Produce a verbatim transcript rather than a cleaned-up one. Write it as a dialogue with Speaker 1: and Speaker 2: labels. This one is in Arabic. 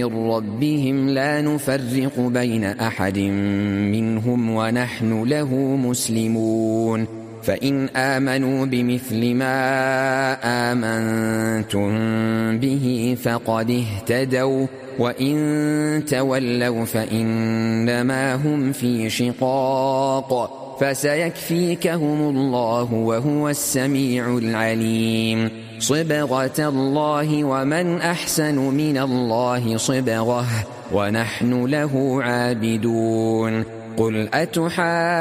Speaker 1: ربهم لا نفرق بين أحد منهم ونحن له مسلمون فإن آمنوا بمثل ما آمنتم به فقد اهتدوا وإن تولوا فإنما هم في شقاق فسيكفيكهم الله وهو السميع العليم صبغة الله ومن أحسن من الله صبغة ونحن له عابدون قل أتحاجون